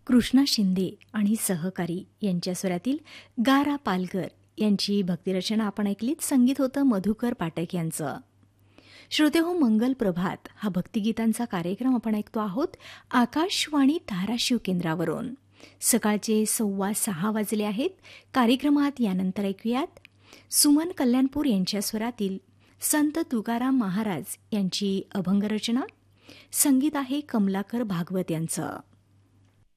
कृष्णा शिंदे आणि सहकारी यांच्या स्वरातील गारा पालकर यांची भक्तिरचना आपण ऐकलीत. संगीत होतं मधुकर पाठक यांचं. श्रोते हो, मंगल प्रभात हा भक्तिगीतांचा कार्यक्रम आपण ऐकतो आहोत आकाशवाणी धाराशिव केंद्रावरून. सकाळचे 5:15 वाजले आहेत. कार्यक्रमात यानंतर ऐकूयात सुमन कल्याणपूर यांच्या स्वरातील संत तुकाराम महाराज यांची अभंगरचना. संगीत आहे कमलाकर भागवत यांचं.